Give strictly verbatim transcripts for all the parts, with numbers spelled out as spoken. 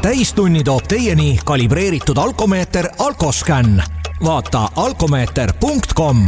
täistunni toob teieni kalibreeritud alkomeeter Alkoscan. Vaata alkomeeter punkt com.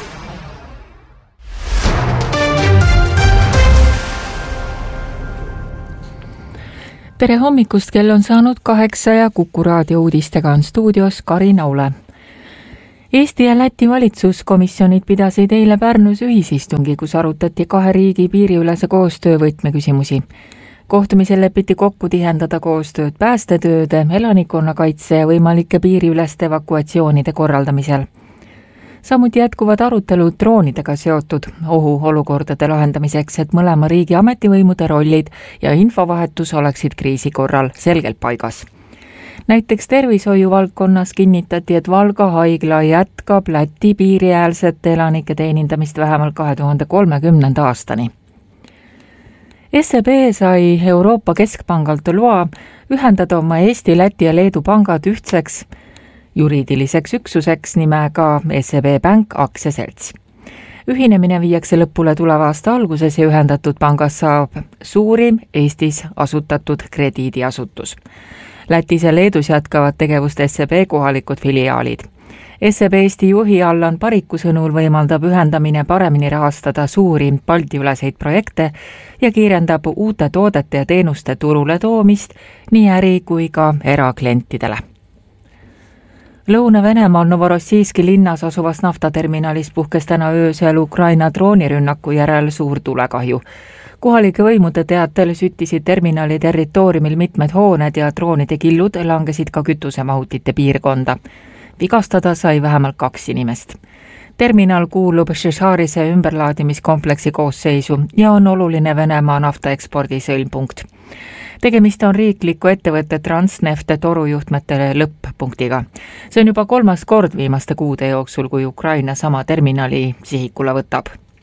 Tere hommikust, kell on saanud kaheksa ja Kuku raadio uudistega on stuudios Karin Aule. Eesti ja Läti valitsuskomisjonid pidasid eile Pärnus ühisistungi, kus arutati kahe riigi piiriülese koostöö võtmeküsimusi. Kohtumisel lepiti kokku tihendada koostööd päästetööde, elanikkonnakaitse ja võimalike piiriüleste evakuatsioonide korraldamisel. Samuti jätkuvad arutelud droonidega seotud ohuolukordade lahendamiseks, et mõlema riigi ametivõimude rollid ja infovahetus oleksid kriisi korral selgelt paigas. Näiteks tervishoiu valdkonnas kinnitati, et Valga haigla jätkab Läti piiriäärsete elanike teenindamist vähemalt kahe tuhande kolmekümnenda aastani. S E B sai Euroopa Keskpangalt loa ühendada oma Eesti, Läti ja Leedu pangad ühtseks juriidiliseks üksuseks nimega S E B Bank aktsiaselts. Ühinemine viiakse lõpule tuleva aasta alguses ja ühendatud pangas saab suurim Eestis asutatud krediidiasutus. Lätis ja Leedus jätkavad tegevust S E B kohalikud filiaalid. S E B Eesti juhi Allan Pariku sõnul võimaldab ühendamine paremini rahastada suuri Balti-üleseid projekte ja kiirendab uute toodete ja teenuste turule toomist nii äri kui ka eraklientidele. Lõuna-Venemaal Novorossijski linnas asuvas naftaterminalis puhkes täna öösel Ukraina droonirünnaku järel suur tulekahju. Kohalike võimude teatel süttisid terminali territooriumil mitmed hooned ja droonide killud langesid ka kütusemahutite piirkonda. Vigastada sai vähemalt kaks inimest. Terminal kuulub Šešarise ümberlaadimiskompleksi koosseisu ja on oluline Venemaa naftaekspordi sõlmpunkt. Tegemist on riikliku ettevõtte Transneft torujuhtmete lõpp-punktiga. See on juba kolmas kord viimaste kuude jooksul, kui Ukraina sama terminali sihikule võtab.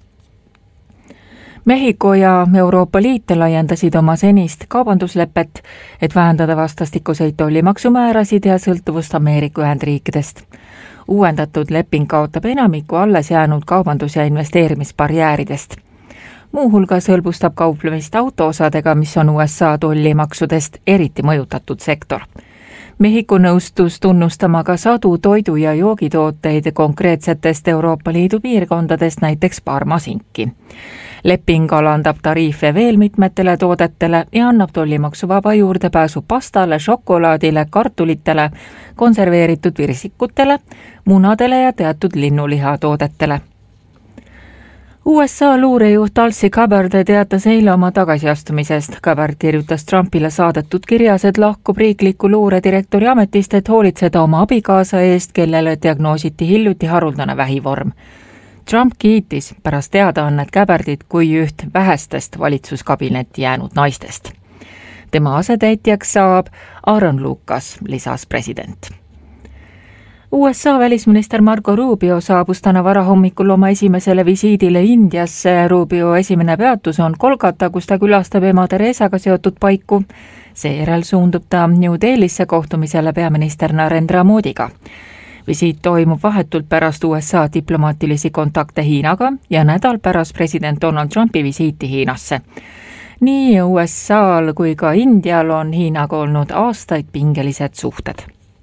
Mehhiko ja Euroopa Liit laiendasid oma senist kaubanduslepet, et vähendada vastastikuseid tollimaksumäärasid ja sõltuvust Ameerika Ühendriikidest. Uuendatud leping kaotab enamiku alles jäänud kaubandus- ja investeerimisbarjääridest. Muuhulgas hõlbustab kauplemist autoosadega, mis on U S A tollimaksudest eriti mõjutatud sektor. Mehhiko nõustus tunnustama ka sadu toidu- ja joogitooteid konkreetsetest Euroopa Liidu piirkondadest, näiteks Parmasinki. Leping alandab tariife veel mitmetele toodetele ja annab tollimaksuvaba juurdepääsu pastale, šokolaadile, kartulitele, konserveeritud virsikutele, munadele ja teatud linnuliha toodetele. U S A luurejuht Tulsi Gabbard teatas eile oma tagasiastumisest. Gabbard kirjutas Trumpile saadetud kirjas, et lahkub riikliku luuredirektori ametist, et hoolitseda oma abikaasa eest, kellele diagnoositi hiljuti haruldane vähivorm. Trump kiitis pärast teadaannet Gabbardit kui üht vähestest valitsuskabinetti jäänud naistest. Tema asetäitjaks saab Aaron Lucas, lisas president. U S A välisminister Marco Rubio saabus täna varahommikul oma esimesele visiidile Indiasse. Rubio esimene peatus on Kolkata, kus ta külastab ema Teresaga seotud paiku. Seejärel suundub ta New Delhisse kohtumisele peaminister Narendra Modiga. Visiit toimub vahetult pärast U S A diplomaatilisi kontakte Hiinaga ja nädal pärast president Donald Trumpi visiiti Hiinasse. Nii U S A-l kui ka Indial on Hiinaga olnud aastaid pingelised suhted.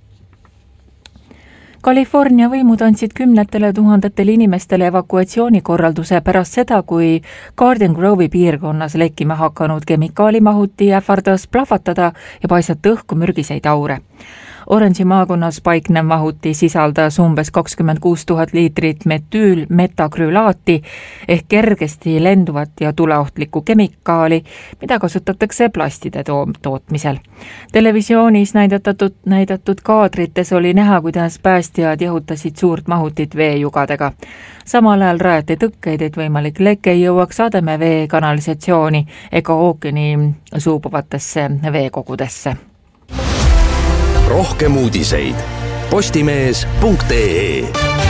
California võimud andsid kümnetele tuhandetele inimestele evakuatsioonikorralduse pärast seda, kui Garden Grove'i piirkonnas lekkima hakanud kemikaalimahuti ähvardas plahvatada ja paisata õhku mürgiseid aure. Orange'i maakonnas paiknev mahuti sisaldas umbes kakskümmend kuus tuhat liitrit metüülmetakrülaati ehk kergesti lenduvat ja tuleohtlikku kemikaali, mida kasutatakse plastide tootmisel. Televisioonis näidatud, näidatud kaadrites oli näha, kuidas päästjad jahutasid suurt mahutit veejugadega. Samal ajal rajati tõkkeid, et võimalik leke ei jõuaks sademevee kanalisatsiooni ega ookeani suubuvatesse veekogudesse. Rohkem uudiseid postimees punkt ee.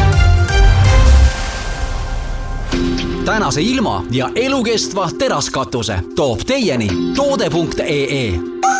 Tänase ilma ja elukestva teraskatuse toob teieni toode punkt ee.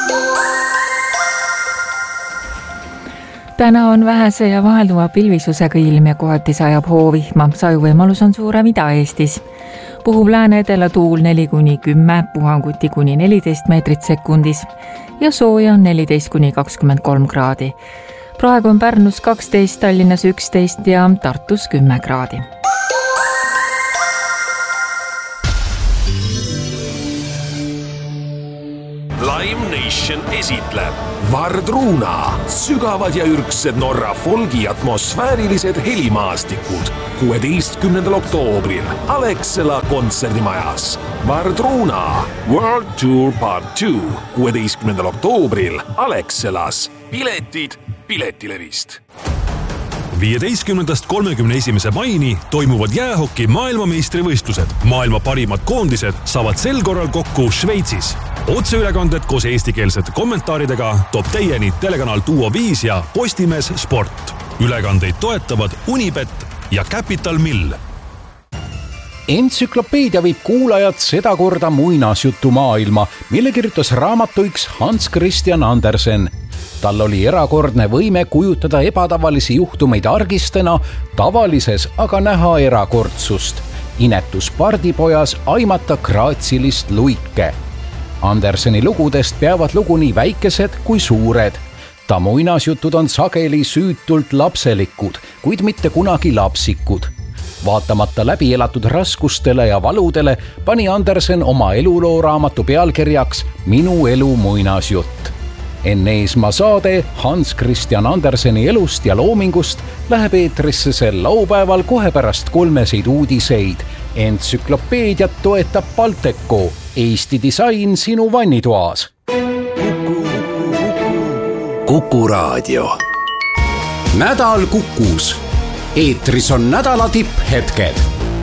Täna on vähese ja vahelduva pilvisusega ilm ja kohati sajab hoovihma. Sajuvõimalus on suurem Ida-Eestis. Puhub lääne edela tuul neli kuni kümme, puhanguti kuni neliteist meetrit sekundis. ja sooja on neliteist kuni kakskümmend kolm kraadi. Praegu on Pärnus kaksteist, Tallinnas üksteist ja Tartus kümme kraadi. Lime Nation esitleb Vardruna, sügavad ja ürgsed Norra folgi atmosfäärilised helimaastikud kuueteistkümnendal oktoobril Alexela kontserdimajas. Vardruna World Tour Part two kuueteistkümnendal oktoobril Alexelas. Piletid Piletilevist. viieteistkümnendast kolmekümne esimese maini toimuvad jäähoki maailmameistrivõistlused. Maailma parimad koondised saavad sel korral kokku Šveitsis. Otseülekanded koos eestikeelsete kommentaaridega toob teieni telekanal Duo viis ja Postimees Sport. Ülekandeid toetavad Unibet ja Capital Mill. Entsüklopeedia viib kuulajad sedakorda muinasjutu maailma, mille kirjutas raamatuiks Hans Christian Andersen. Tal oli erakordne võime kujutada ebatavalisi juhtumeid argistena, tavalises aga näha erakordsust. Inetus pardipojas aimata graatsilist luike. Anderseni lugudest peavad lugu nii väikesed kui suured. Ta muinasjutud on sageli süütult lapselikud, kuid mitte kunagi lapsikud. Vaatamata läbi elatud raskustele ja valudele pani Andersen oma eluloo raamatu pealkirjaks Minu elu muinasjutt. Enne Eesmaa saade Hans Christian Anderseni elust ja loomingust läheb eetrisse sel laupäeval kohe pärast kolmeseid uudiseid. Entsüklopeediat toetab Balteco, Eesti disain sinu vannitoas. Kuku Raadio. Nädal Kukus. Eetris on nädala tipphetked.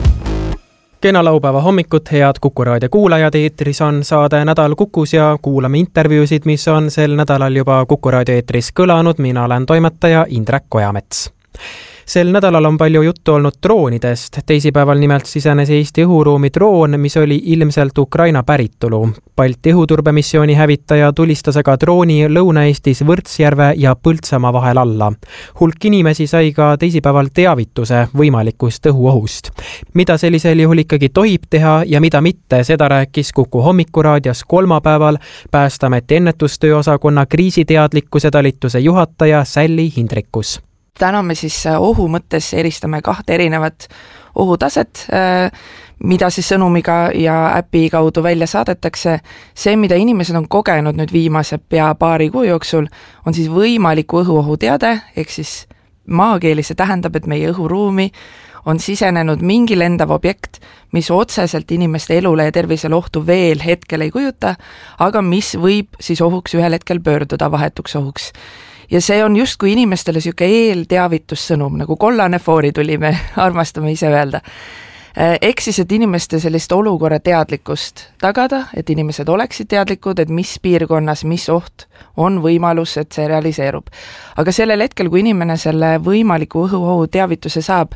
Kena laupäeva hommikut, head Kuku Raadio kuulajad, eetris on saade Nädal Kukus ja kuulame intervjuusid, mis on sel nädalal juba Kuku Raadio eetris kõlanud. Mina olen toimetaja Indrek Kojamets. Sel nädalal on palju juttu olnud droonidest. Teisipäeval nimelt sisenes Eesti õhuruumi droon, mis oli ilmselt Ukraina päritolu. Balti õhuturbemissiooni hävitaja tulistas aga drooni Lõuna-Eestis Võrtsjärve ja Põltsamaa vahel alla. Hulk inimesi sai ka teisipäeval teavituse võimalikust õhuohust. Mida sellisel juhul ikkagi tohib teha ja mida mitte, seda rääkis Kuku hommikuraadios kolmapäeval Päästeameti ennetustöö osakonna kriisiteadlikkuse talituse juhataja Sälli Hindrikus. Täna me siis ohu mõttes eristame kahte erinevat ohutaset, mida siis sõnumiga ja äpi kaudu välja saadetakse. See, mida inimesed on kogenud nüüd viimase pea paari kuu jooksul, on siis võimaliku õhuohu teade, ehk siis maakeeli see tähendab, et meie õhuruumi on sisenenud mingi lendav objekt, mis otseselt inimeste elule ja tervisele ohtu veel hetkel ei kujuta, aga mis võib siis ohuks ühel hetkel pöörduda vahetuks ohuks. Ja see on just kui inimestele siuke eelteavitussõnum, nagu kollane foori tuli, me armastame ise öelda. Ehk siis, et inimeste sellist olukorra teadlikkust tagada, et inimesed oleksid teadlikud, et mis piirkonnas, mis oht on võimalus, et see realiseerub. Aga sellel hetkel, kui inimene selle võimaliku õhuohu teavituse saab,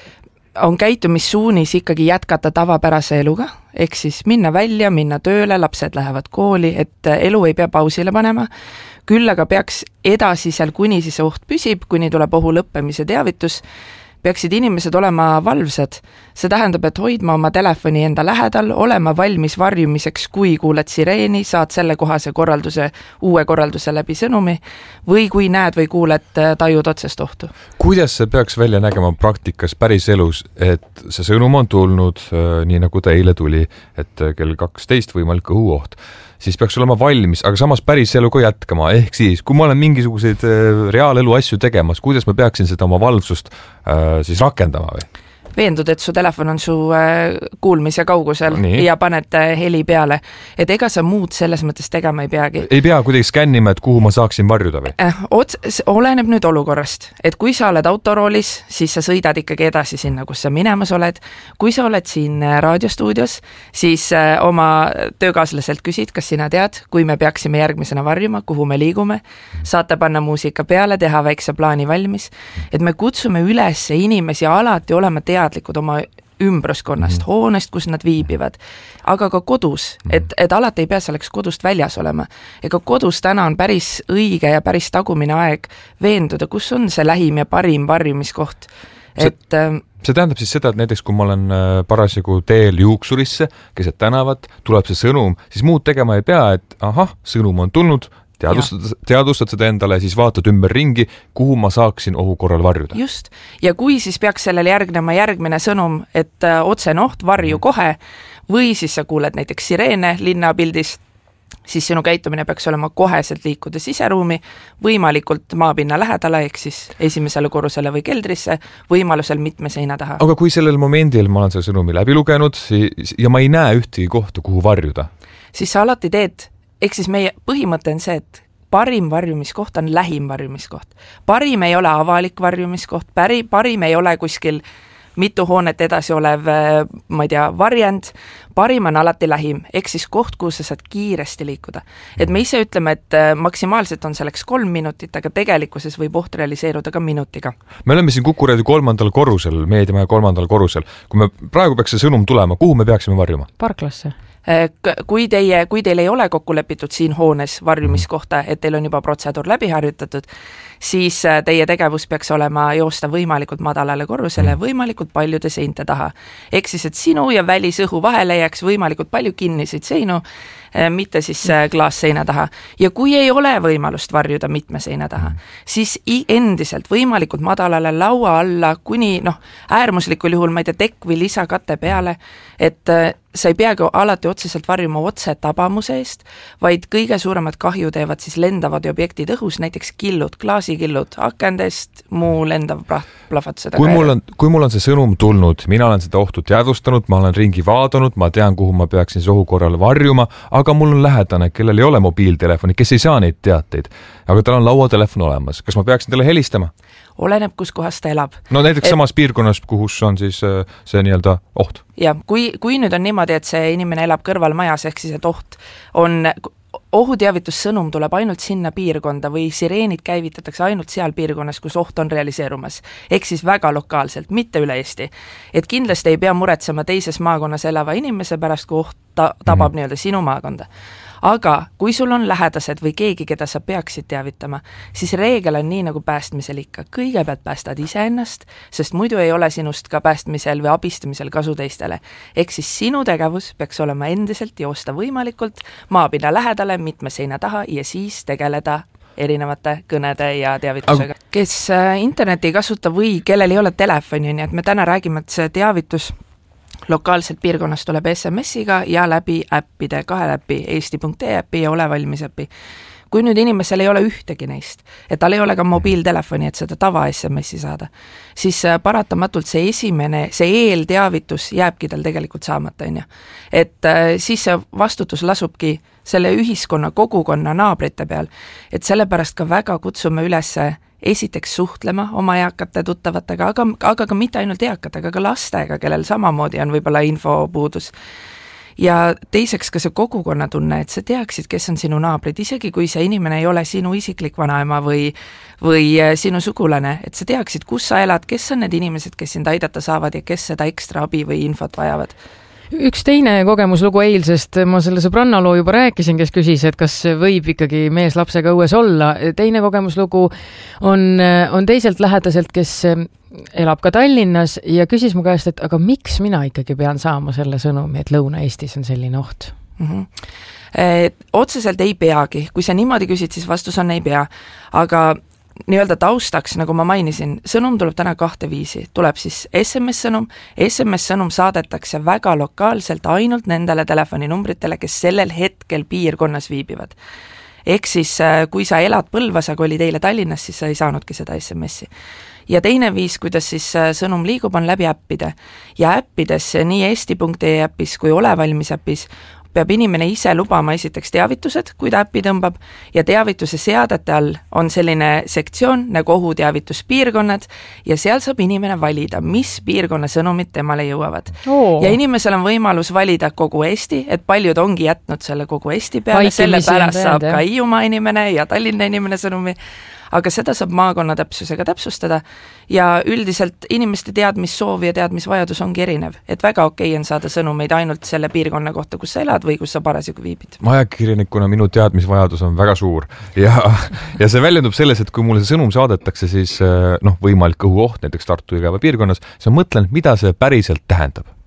on käitumissuunis ikkagi jätkata tavapärase eluga, ehk siis minna välja, minna tööle, lapsed lähevad kooli, et elu ei pea pausile panema. Küll aga peaks edasi seal, kuni siis oht püsib, kuni tuleb ohu lõppemise teavitus, peaksid inimesed olema valvsad. See tähendab, et hoidma oma telefoni enda lähedal, olema valmis varjumiseks, kui kuuled sireeni, saad selle kohase korralduse, uue korralduse läbi sõnumi, või kui näed või kuuled, tajud otsest ohtu. Kuidas see peaks välja nägema praktikas päris elus, et see sõnum on tulnud, nii nagu ta eile tuli, et kell kaksteist võimalik õhuoht, siis peaks olema valmis, aga samas päris elu ka jätkama. Ehk siis, kui ma olen mingisuguseid reaalelu asju tegemas, kuidas ma peaksin seda oma valvsust äh, siis rakendama või? Veendud, et su telefon on su kuulmise kaugusel no, ja paned heli peale. Et ega sa muud selles mõttes tegema ei peagi. Ei pea kuidagi skännima, et kuhu ma saaksin varjuda või? Eh, ots, oleneb nüüd olukorrast. Et kui sa oled autoroolis, siis sa sõidad ikkagi edasi sinna, kus sa minemas oled. Kui sa oled siin raadiostuudios, siis oma töökaaslaselt küsid, kas sina tead, kui me peaksime järgmisena varjuma, kuhu me liigume. Saate panna muusika peale, teha väikse plaani valmis. Et me kutsume üles inimesi alati olema teadlikud teadlikud oma ümbruskonnast, mm. hoonest, kus nad viibivad, aga ka kodus, et, et alati ei pea selleks kodust väljas olema. Ega kodus täna on päris õige ja päris tagumine aeg veenduda, kus on see lähim ja parim varjumiskoht. Et, see, see tähendab siis seda, et näiteks kui ma olen parasjagu teel juuksurisse, keset tänavat, tuleb see sõnum, siis muud tegema ei pea, et ahah, sõnum on tulnud, teadvustad, teadvustad seda endale, siis vaatad ümber ringi, kuhu ma saaksin ohu korral varjuda. Just. Ja kui siis peaks sellele järgnema järgmine sõnum, et otsene oht, varju kohe, või siis sa kuuled näiteks sireene linnapildis, siis sinu käitumine peaks olema koheselt liikuda siseruumi, võimalikult maapinna lähedale, ehk siis esimesele korrusele või keldrisse, võimalusel mitme seina taha. Aga kui sellel momendil ma olen selle sõnumi läbi lugenud ja ma ei näe ühtegi kohta, kuhu varjuda, siis sa alati teed, ehk siis meie põhimõte on see, et parim varjumiskoht on lähim varjumiskoht. Parim ei ole avalik varjumiskoht, päri, parim ei ole kuskil mitu hoonet edasi olev, ma ei tea, varjend, parim on alati lähim, ehk siis koht, kuhu sa saad kiiresti liikuda. Et me ise ütleme, et maksimaalselt on selleks kolm minutit, aga tegelikkuses võib oht realiseeruda ka minutiga. Me oleme siin Kuku Raadio kolmandal korrusel, meediamaja kolmandal korrusel. Kui me praegu peaks see sõnum tulema, kuhu me peaksime varjuma? Parklasse. Kui, teie, kui teil ei ole kokku lepitud siin hoones varjumiskohta, et teil on juba protseduur läbi harjutatud, siis teie tegevus peaks olema joosta võimalikult madalale korrusele, võimalikult paljude seinte taha. Ehk siis, et sinu ja välisõhu vahele jääks võimalikult palju kinniseid seinu, mitte siis klaasseina taha. Ja kui ei ole võimalust varjuda mitme seina taha, siis endiselt võimalikult madalale laua alla, kuni noh, äärmuslikul juhul, ma ei tea, tekk või lisakate peale, et sa ei peagi alati otseselt varjuma otse tabamuse eest, vaid kõige suuremad kahju teevad siis lendavad objektid õhus, näiteks killud, klaasikillud akendest, muu lendav plahvatused. Kui mul on, kui mul on see sõnum tulnud, mina olen seda ohtu teadvustanud, ma olen ringi vaadanud, ma tean, kuhu ma peaksin see ohu korral varjuma, aga mul on lähedane, kellel ei ole mobiiltelefoni, kes ei saa neid teateid, aga tal on lauatelefon olemas. Kas ma peaksin talle helistama? Oleneb, kus kohas ta elab. No näiteks et... samas piirkonnas, kuhus on siis see nii-öelda oht. Ja kui, kui nüüd on niimoodi, et see inimene elab kõrval majas, ehk siis, et oht on, ohuteavitussõnum tuleb ainult sinna piirkonda või sireenid käivitatakse ainult seal piirkonnas, kus oht on realiseerumas. Ehk siis väga lokaalselt, mitte üle Eesti. Et kindlasti ei pea muretsema teises maakonnas elava inimese pärast, kui oht ta, tabab mm. nii-öelda sinu maakonda. Aga kui sul on lähedased või keegi, keda sa peaksid teavitama, siis reegel on nii nagu päästmisel ikka. Kõigepealt päästad iseennast, sest muidu ei ole sinust ka päästmisel või abistamisel kasu teistele. Ehk siis sinu tegevus peaks olema endiselt joosta võimalikult maapinna lähedale, mitme seina taha ja siis tegeleda erinevate kõnede ja teavitusega. Aga... kes interneti ei kasuta või kellel ei ole telefoni, nii et me täna räägime, et see teavitus lokaalselt piirkonnast tuleb S M S-iga ja läbi äppide, kahe läbi eesti punkt ee äppi ja ole valmis äppi. Kui nüüd inimesel ei ole ühtegi neist, et tal ei ole ka mobiiltelefoni, et seda tava S M S-i saada, siis paratamatult see esimene, see eelteavitus jääbki tal tegelikult saamata, on ju. Et siis see vastutus lasubki selle ühiskonna, kogukonna, naabrite peal, et sellepärast ka väga kutsume üles esiteks suhtlema oma eakate tuttavatega, aga, aga ka mitte ainult eakatega, aga lastega, kellel samamoodi on võib-olla infopuudus. Ja teiseks ka see kogukonna tunne, et sa teaksid, kes on sinu naabrid, isegi kui see inimene ei ole sinu isiklik vanaema või, või sinu sugulane, et sa teaksid, kus sa elad, kes on need inimesed, kes sind aidata saavad ja kes seda ekstra abi või infot vajavad. Üks teine kogemuslugu eilsest, ma selle sõbranna loo juba rääkisin, kes küsis, et kas võib ikkagi mees lapsega õues olla. Teine kogemuslugu on, on teiselt lähedaselt, kes elab ka Tallinnas ja küsis mu käest, et aga miks mina ikkagi pean saama selle sõnumi, et Lõuna-Eestis on selline oht? Mm-hmm. Et otseselt ei peagi. Kui sa niimoodi küsid, siis vastus on ei pea. Aga nii-öelda taustaks, nagu ma mainisin, sõnum tuleb täna kahte viisi. Tuleb siis S M S-sõnum. S M S-sõnum saadetakse väga lokaalselt ainult nendele telefoninumbritele, kes sellel hetkel piirkonnas viibivad. Ehk siis, kui sa elad Põlvas, aga oli teile Tallinnas, siis sa ei saanudki seda S M S-i. Ja teine viis, kuidas siis sõnum liigub, on läbi äppide. Ja äppides nii eesti punkt ee äppis kui ole valmis äppis peab inimene ise lubama esiteks teavitused, kui ta äppi tõmbab, ja teavituse seadete all on selline sektsioon nagu ohuteavituspiirkonnad ja seal saab inimene valida, mis piirkonna sõnumid temale jõuavad. Oo. Ja inimesel on võimalus valida kogu Eesti, et paljud ongi jätnud selle kogu Eesti peale, Vaikimisi selle pärast saab ka Hiiumaa inimene ja Tallinna inimene sõnumi, aga seda saab maakonna täpsusega täpsustada ja üldiselt inimeste teadmissoov ja teadmisvajadus ongi erinev, et väga okei on saada sõnumeid ainult selle piirkonna kohta, kus sa elad või kus sa parasjagu viibid. Ajakirjanikuna minu teadmisvajadus on väga suur ja, ja see väljendub selles, et kui mulle see sõnum saadetakse, siis noh, võimalik õhuoht näiteks Tartu Jõgeva piirkonnas, siis ma mõtlen, mida see päriselt tähendab.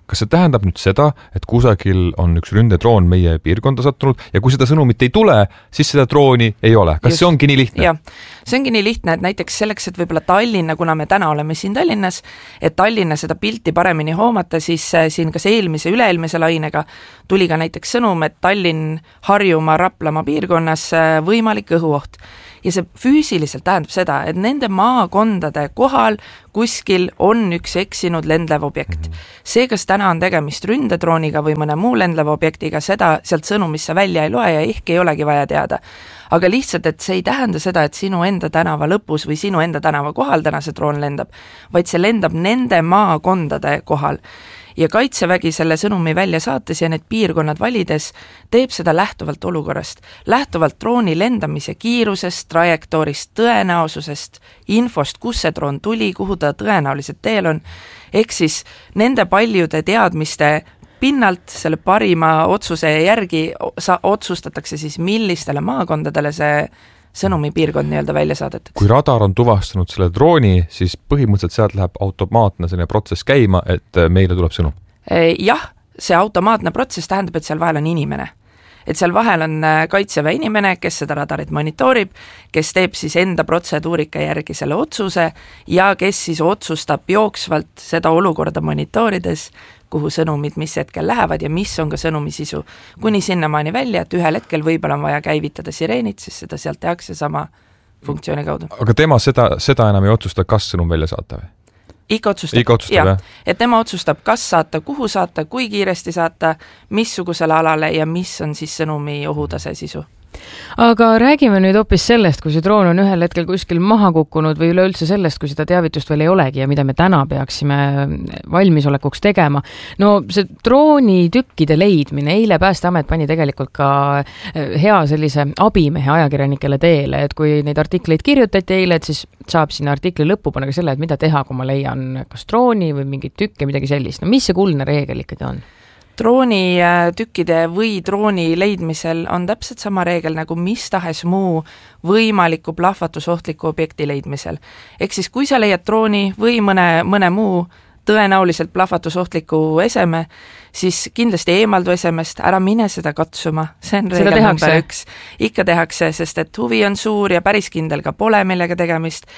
kas see tähendab nüüd seda, et kusagil on üks ründedroon meie piirkonda sattunud ja kui seda sõnumit ei tule, siis seda drooni ei ole. Kas Just, see ongi nii lihtne? Jah, see ongi nii lihtne, et näiteks selleks, et võib-olla Tallinna, kuna me täna oleme siin Tallinnas, et Tallinna seda pilti paremini hoomata, siis siin kas eelmise, üle-eelmise lainega tuli ka näiteks sõnum, et Tallinn, Harjumaa, Raplamaa piirkonnas võimalik õhuoht. Ja see füüsiliselt tähendab seda, et nende maakondade kohal kuskil on üks eksinud lendlev objekt. See, kas täna on tegemist ründedrooniga või mõne muu lendlev objektiga, seda sealt sõnumisse välja ei loe ja ehk ei olegi vaja teada. Aga lihtsalt, et see ei tähenda seda, et sinu enda tänava lõpus või sinu enda tänava kohal täna see droon lendab, vaid see lendab nende maakondade kohal. Ja Kaitsevägi selle sõnumi välja saates ja need piirkonnad valides teeb seda lähtuvalt olukorrast. Lähtuvalt drooni lendamise kiirusest, trajektoorist, tõenäosusest, infost, kus see droon tuli, kuhu ta tõenäoliselt teel on. Ehk siis nende paljude teadmiste pinnalt selle parima otsuse järgi sa otsustatakse siis millistele maakondadele see sõnumi piirkond nii-öelda välja saadetakse. Kui radar on tuvastanud selle drooni, siis põhimõtteliselt sealt läheb automaatne selline protsess käima, et meile tuleb sõnum. Jah, see automaatne protsess tähendab, et seal vahel on inimene. Et seal vahel on Kaitseväe inimene, kes seda radarit monitoorib, kes teeb siis enda protseduurika järgi selle otsuse ja kes siis otsustab jooksvalt seda olukorda monitoorides, kuhu sõnumid mis hetkel lähevad ja mis on ka sõnumi sisu. Kuni sinnamaani välja, et ühel hetkel võib-olla on vaja käivitada sireenid, siis seda sealt tehakse sama funktsiooni kaudu. Aga tema seda, seda enam ei otsusta, kas sõnum välja saata või? Ikka otsustab, Ikka otsustab ja, et tema otsustab, kas saata, kuhu saata, kui kiiresti saata, missugusele alale ja mis on siis sõnumi ohutase sisu. Aga räägime nüüd hoopis sellest, kui see droon on ühel hetkel kuskil maha kukkunud või üleüldse sellest, kui seda teavitust veel ei olegi ja mida me täna peaksime valmisolekuks tegema. No see droonitükkide leidmine, eile Päästeamet pani tegelikult ka hea sellise abimehe ajakirjanikele teele, et kui neid artikleid kirjutati eile, et siis saab sinna artikli lõppu panna ka selle, et mida teha, kui ma leian kas drooni või mingit tükke, midagi sellist. No mis see kuldne reegel ikkagi on? Drooni tükkide või drooni leidmisel on täpselt sama reegel nagu mis tahes muu võimaliku plahvatusohtliku objekti leidmisel. Ehk siis kui sa leiad drooni või mõne, mõne muu tõenäoliselt plahvatusohtliku eseme, siis kindlasti eemaldu esemest, ära mine seda katsuma. See on reegel number üks. Ikka tehakse, sest et huvi on suur ja päris kindel ka pole millega tegemist.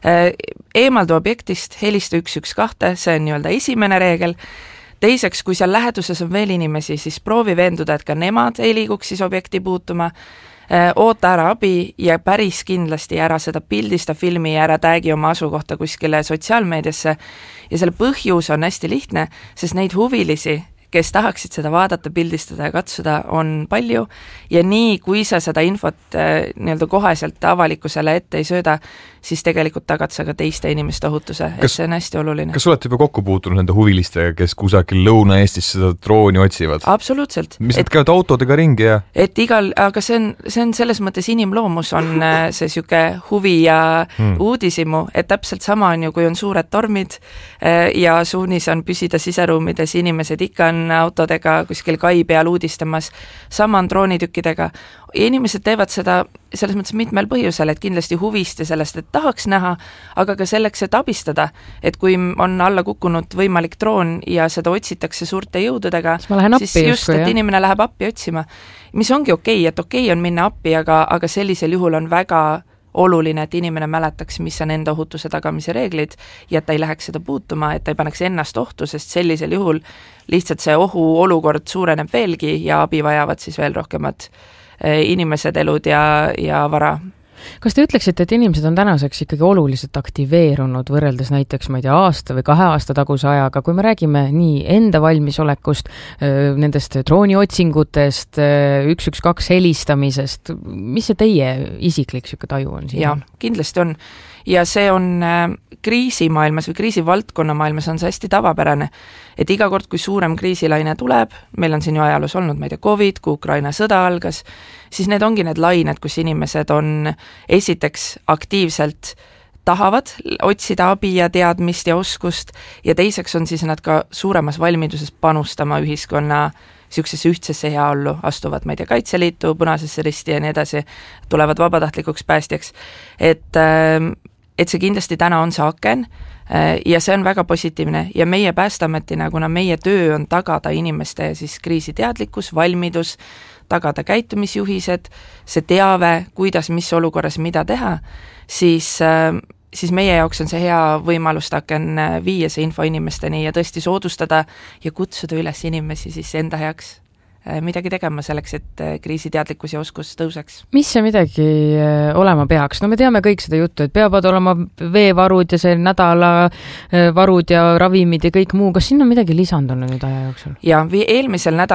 Eemaldu objektist helista üks üks kaks, see on nii-öelda esimene reegel. Teiseks, kui seal läheduses on veel inimesi, siis proovi veenduda, et ka nemad ei liiguks siis objekti puutuma, oota ära abi ja päris kindlasti ära seda pildista filmi ja ära täägi oma asukohta kuskile sotsiaalmeediasse. Ja selle põhjus on hästi lihtne, sest neid huvilisi, kes tahaksid seda vaadata, pildistada ja katsuda, on palju ja nii, kui sa seda infot äh, nii-öelda koheselt avalikkusele ette ei sööda, siis tegelikult tagad sa ka teiste inimeste ohutuse, et see on hästi oluline. Kas olete juba kokku puutunud nende huvilistega, kes kusagil Lõuna-Eestis seda drooni otsivad? Absoluutselt. Mis nad käivad autodega ringi ja? Et igal, aga see on, see on selles mõttes inimloomus on see süke huvi ja hmm. uudisimu, et täpselt sama on ju, kui on suured tormid ja suunis on püsida siseruumides, inimesed ikka on autodega kuskil kai peal uudistamas, sama on droonitükkidega. Inimesed teevad seda selles mõttes mitmel põhjusel, et kindlasti huvist ja sellest, et tahaks näha, aga ka selleks, et abistada, et kui on alla kukkunud võimalik droon ja seda otsitakse suurte jõududega, siis appi, just, et jah. Inimene läheb appi otsima, mis ongi okei, et okei on minna appi, aga, aga sellisel juhul on väga oluline, et inimene mäletaks, mis on enda ohutuse tagamise reeglid ja et ta ei läheks seda puutuma, et ta ei paneks ennast ohtu, sest sellisel juhul lihtsalt see ohu olukord suureneb veelgi ja abi vajavad siis veel rohkemad inimesed, elud ja, ja vara. Kas te ütleksite, et inimesed on tänaseks ikkagi oluliselt aktiveerunud võrreldes näiteks, ma ei tea, aasta või kahe aasta taguse ajaga, kui me räägime nii enda valmisolekust, nendest drooniotsingutest, üks üks kaks helistamisest, mis see teie isiklik siuke taju on siin? Ja, kindlasti on. Ja see on kriisimaailmas või kriisivaldkonna maailmas on see hästi tavapärane, et iga kord, kui suurem kriisilaine tuleb, meil on siin ju ajaloos olnud, ma ei tea, Covid, kui Ukraina sõda algas, siis need ongi need lained, kus inimesed on esiteks aktiivselt tahavad otsida abi ja teadmist ja oskust ja teiseks on siis nad ka suuremas valmiduses panustama ühiskonna siuksesse ühtsesse heaollu, astuvad, ma ei tea, Kaitseliitu, Punasesse Risti ja nii edasi, tulevad vabatahtlikuks päästjaks, et äh, et see kindlasti täna on see aken ja see on väga positiivne ja meie Päästeametina, kuna meie töö on tagada inimeste siis kriisiteadlikkus, valmidus, tagada käitumisjuhised, see teave, kuidas, mis olukorras, mida teha, siis, siis meie jaoks on see hea võimalus taken viia see info inimesteni ja tõesti soodustada ja kutsuda üles inimesi siis enda heaks midagi tegema selleks, et kriisiteadlikkus ja oskus tõuseks. Mis see midagi olema peaks? No me teame kõik seda juttu, et peavad olema veevarud ja see nädala varud ja ravimid ja kõik muu. Kas sinna on midagi lisandunud nüüd aja jooksul? Ja eelmisel nädalal